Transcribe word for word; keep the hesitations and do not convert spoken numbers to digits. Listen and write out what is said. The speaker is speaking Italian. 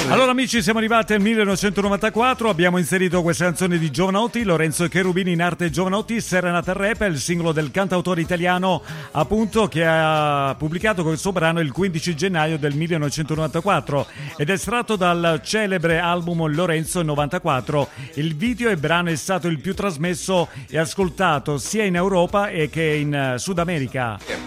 Allora amici, siamo arrivati al millenovecentonovantaquattro, abbiamo inserito questa canzone di Jovanotti, Lorenzo e Cherubini in arte Jovanotti, Serenata Rap, il singolo del cantautore italiano appunto che ha pubblicato questo brano il quindici gennaio del millenovecentonovantaquattro ed è estratto dal celebre album Lorenzo novantaquattro. Il video e brano è stato il più trasmesso e ascoltato sia in Europa che in Sud America.